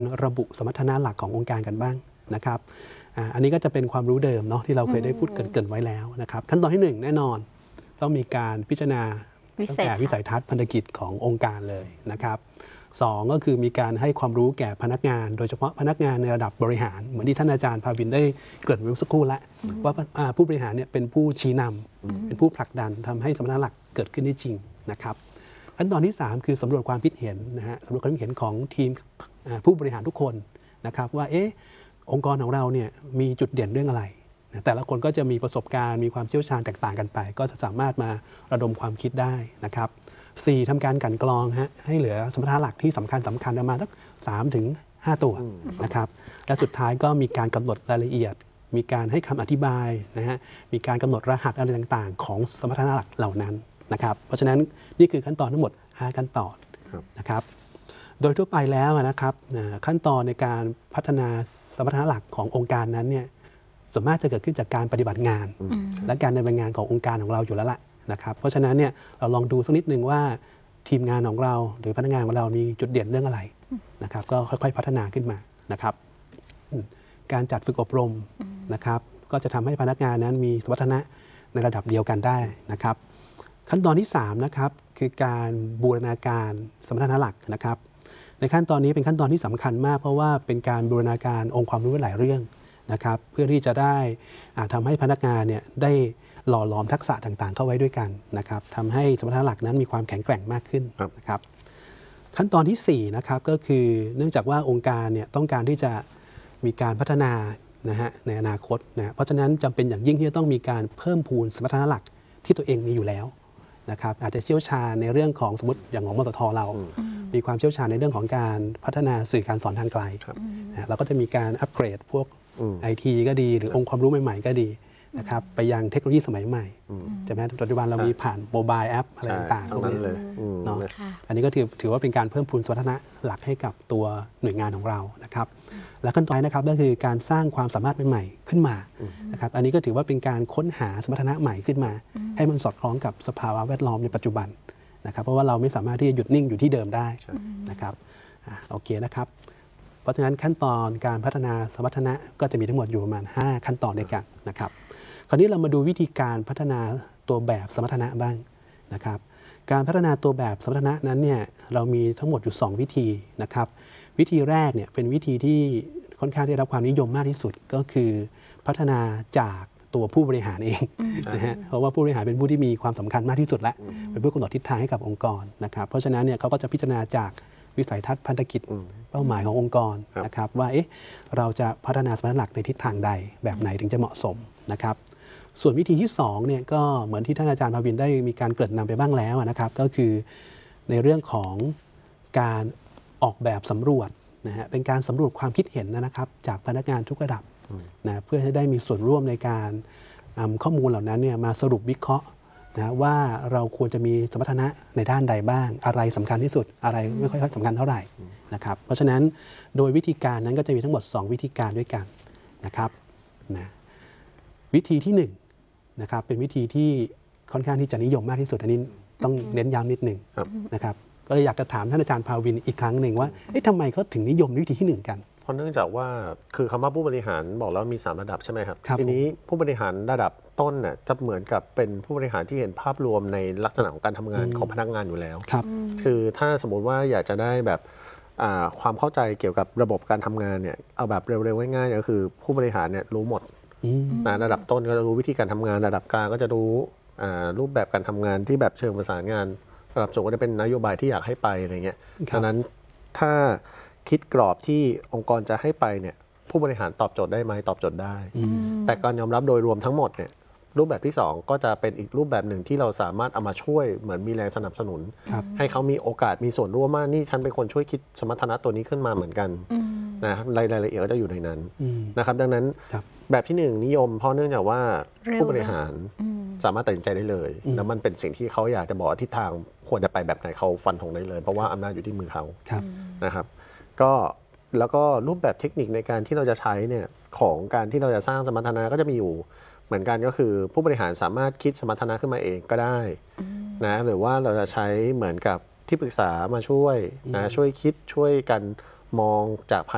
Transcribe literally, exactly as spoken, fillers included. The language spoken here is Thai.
ระบุสมรรถนะหลักขององค์การกันบ้างนะครับอันนี้ก็จะเป็นความรู้เดิมเนาะที่เราเคยได้พูดเกริ่นไว้แล้วนะครับขั้นตอนที่หนึ่งแน่นอนต้องมีการพิจารณาตั้งแต่วิสัยทัศน์พันธกิจขององค์การเลยนะครับสองก็คือมีการให้ความรู้แก่พนักงานโดยเฉพาะพนักงานในระดับบริหารเหมือนที่ท่านอาจารย์ภาวินได้เกริ่นไว้เมื่อสักครู่แล้วว่าผู้บริหารเนี่ยเป็นผู้ชี้นำเป็นผู้ผลักดันทำให้สมรรถนะหลักเกิดขึ้นได้จริงนะครับขั้นตอนที่สามคือสำรวจความคิดเห็นนะฮะสำรวจความคิดเห็นของทีมผู้บริหารทุกคนนะครับว่าเอ๊ะองค์กรของเราเนี่ยมีจุดเด่นเรื่องอะไรแต่ละคนก็จะมีประสบการณ์มีความเชี่ยวชาญแตกต่างกันไปก็จะสามารถมาระดมความคิดได้นะครับสี่ทำการกลั่นกรองฮะให้เหลือสมรรถนะหลักที่สำคัญสำคัญประมาณสักสามถึงห้าตัวนะครับและสุดท้ายก็มีการกำหนดรายละเอียดมีการให้คำอธิบายนะฮะมีการกำหนดรหัสอะไรต่างๆของสมรรถนะหลักเหล่านั้นนะครับเพราะฉะนั้นนี่คือขั้นตอนทั้งหมดห้าขั้นตอนนะครับโดยทั่วไปแล้วนะครับขั้นตอนในการพัฒนาสมรรถนะหลักขององค์การนั้นเนี่ยส่วนมากจะเกิดขึ้นจากการปฏิบัติงานและการดำเนินงานขององค์การของเราอยู่แล้วล่ะนะครับเพราะฉะนั้นเนี่ยเราลองดูสักนิดนึงว่าทีมงานของเราหรือพนักงานของเรามีจุดเด่นเรื่องอะไรนะครับก็ค่อยๆพัฒนาขึ้นมานะครับการจัดฝึกอบรมนะครับก็จะทำให้พนักงานนั้นมีสมรรถนะในระดับเดียวกันได้นะครับขั้นตอนที่สามนะครับคือการบูรณาการสมรรถนะหลักนะครับในขั้นตอนนี้เป็นขั้นตอนที่สำคัญมากเพราะว่าเป็นการบูรณาการองค์ความรู้หลายเรื่องนะครับเพื่อที่จะได้ทำให้พนักงานเนี่ยได้หล่อหลอมทักษะต่างๆเข้าไว้ด้วยกันนะครับทำให้สมรรถนะหลักนั้นมีความแข็งแกร่งมากขึ้นนะครับขั้นตอนที่สี่นะครับก็คือเนื่องจากว่าองค์การเนี่ยต้องการที่จะมีการพัฒนานะฮะในอนาคตนะเพราะฉะนั้นจำเป็นอย่างยิ่งที่จะต้องมีการเพิ่มพูนสมรรถนะหลักที่ตัวเองมีอยู่แล้วนะครับอาจจะเชี่ยวชาญในเรื่องของสมมติอย่างของมสทเรามีความเชี่ยวชาญในเรื่องของการพัฒนาสื่อการสอนทางไกลนะเราก็จะมีการอัปเกรดพวก ไอ ที ก็ดีหรือองค์ความรู้ใหม่ๆก็ดีนะครับไปยังเทคโนโลยีสมัยใหม่ใช่ไหมปัจจุบันเรามีผ่านโมบายแอปอะไรต่างๆพวกนี้เนาะอันนี้ก็ถือถือว่าเป็นการเพิ่มพูนสมรรถนะหลักให้กับตัวหน่วยงานของเรานะครับและขั้นตอนนะครับก็คือการสร้างความสามารถใหม่ๆขึ้นมานะครับอันนี้ก็ถือว่าเป็นการค้นหาสมรรถนะใหม่ขึ้นมาให้มันสอดคล้องกับสภาวะแวดล้อมในปัจจุบันนะครับเพราะว่าเราไม่สามารถที่จะหยุดนิ่งอยู่ที่เดิมได้นะครับโอเคนะครับเพราะฉะนั้นขั้นตอนการพัฒนาสมรรถนะก็จะมีทั้งหมดอยู่ประมาณห้าขั้นตอนด้วยกันนะครับคราวนี้เรามาดูวิธีการพัฒนาตัวแบบสมรรถนะบ้างนะครับการพัฒนาตัวแบบสมรรถนะนั้นเนี่ยเรามีทั้งหมดอยู่สองวิธีนะครับวิธีแรกเนี่ยเป็นวิธีที่ค่อนข้างได้รับความนิยมมากที่สุดก็คือพัฒนาจากตัวผู้บริหารเองนะฮะเพราะว่าผู้บริหารเป็นผู้ที่มีความสำคัญมากที่สุดและเป็นผู้กำหนดทิศทางให้กับองค์กรนะครับเพราะฉะนั้นเนี่ยเขาก็จะพิจารณาจากวิสัยทัศน์พันธกิจเป้าหมายขององค์กรนะครับว่าเอ๊ะเราจะพัฒนาสมรรถนะหลักในทิศทางใดแบบไหนถึงจะเหมาะสมนะครับส่วนวิธีที่สองเนี่ยก็เหมือนที่ท่านอาจารย์ภาวินได้มีการเกริ่นนำไปบ้างแล้วนะครับก็คือในเรื่องของการออกแบบสำรวจนะฮะเป็นการสำรวจความคิดเห็นนะครับจากพนักงานทุกระดับนะเพื่อให้ได้มีส่วนร่วมในการนำข้อมูลเหล่านั้นเนี่ยมาสรุปวิเคราะห์นะว่าเราควรจะมีสมรรถนะในด้านใดบ้างอะไรสำคัญที่สุดอะไรไม่ค่อยสำคัญเท่าไหร่นะครับเพราะฉะนั้นโดยวิธีการนั้นก็จะมีทั้งหมดสองวิธีการด้วยกันนะครับนะวิธีที่หนึ่งนะครับเป็นวิธีที่ค่อนข้างที่จะนิยมมากที่สุดอันนี้ต้องเน้นย้ำนิดหนึ่งนะครับก็เลยอยากจะถามท่านอาจารย์ภาวินอีกครั้งหนึ่งว่าเอ๊ะทำไมเขาถึงนิยมวิธีที่หนึ่งกันเพราะเนื่องจากว่าคือคำว่าผู้บริหารบอกแล้วมีสามระดับใช่ไหมครับทีนี้ผู้บริหารระดับต้นเนี่ยจะเหมือนกับเป็นผู้บริหารที่เห็นภาพรวมในลักษณะของการทำงานของพนักงานอยู่แล้วคือถ้าสมมุติว่าอยากจะได้แบบความเข้าใจเกี่ยวกับระบบการทำงานเนี่ยเอาแบบเร็วๆง่ายๆก็คือผู้บริหารเนี่ยรู้หมดนะระดับต้นก็จะรู้วิธีการทำงานระดับกลางก็จะรู้รูปแบบการทำงานที่แบบเชิงประสานงานระดับสูงก็จะเป็นนโยบายที่อยากให้ไปอะไรเงี้ยดังนั้นถ้าคิดกรอบที่องค์กรจะให้ไปเนี่ยผู้บริหารตอบโจทย์ได้ไหมตอบโจทย์ได้แต่การยอมรับโดยรวมทั้งหมดเนี่ยรูปแบบที่สองก็จะเป็นอีกรูปแบบหนึ่งที่เราสามารถเอามาช่วยเหมือนมีแรงสนับสนุนให้เขามีโอกาสมีส่วนร่วมมากนี่ฉันเป็นคนช่วยคิดสมรรถนะตัวนี้ขึ้นมาเหมือนกันนะรายละเอียดก็จะอยู่ในนั้นนะครับดังนั้นแบบที่หนึ่งนิยมเพราะเนื่องจากว่าผู้บริหารสามารถตัดสินใจได้เลยแล้วมันเป็นสิ่งที่เขาอยากจะบอกทิศทางควรจะไปแบบไหนเขาฟันธงได้เลยเพราะว่าอำนาจอยู่ที่มือเขานะครับก็แล้วก็รูปแบบเทคนิคในการที่เราจะใช้เนี่ยของการที่เราจะสร้างสมรรถนะก็จะมีอยู่เหมือนกันก็คือผู้บริหารสามารถคิดสมรรถนะขึ้นมาเองก็ได้นะหรือว่าเราจะใช้เหมือนกับที่ปรึกษามาช่วยนะช่วยคิดช่วยกันมองจากภาย